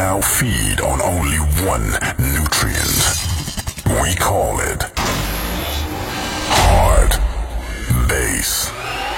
now feed on only one nutrient. We call it hard bass.